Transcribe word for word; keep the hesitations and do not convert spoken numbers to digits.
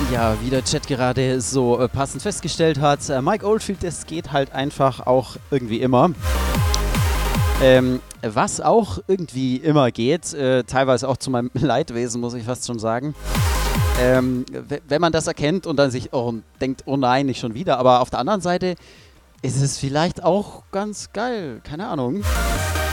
Ja, wie der Chat gerade so äh, passend festgestellt hat, äh, Mike Oldfield, das geht halt einfach auch irgendwie immer. Ähm, was auch irgendwie immer geht, äh, teilweise auch zu meinem Leidwesen, muss ich fast schon sagen, ähm, w- wenn man das erkennt und dann sich oh, denkt, oh nein, nicht schon wieder, aber auf der anderen Seite ist es vielleicht auch ganz geil, keine Ahnung.